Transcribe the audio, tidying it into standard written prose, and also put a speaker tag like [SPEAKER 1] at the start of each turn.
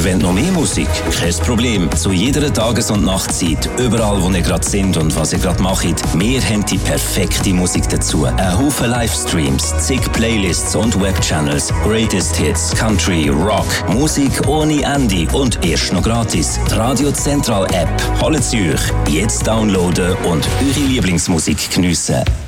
[SPEAKER 1] wollt noch mehr Musik? Kein Problem. Zu jeder Tages- und Nachtzeit, überall wo ihr gerade sind und was ihr gerade macht, wir haben die perfekte Musik dazu. Ein Haufen Livestreams, zig Playlists und Webchannels, Greatest Hits, Country, Rock, Musik ohne Ende und erst noch gratis. Die Radio Central App. Holt sie euch. Jetzt downloaden und eure Lieblingsmusik geniessen.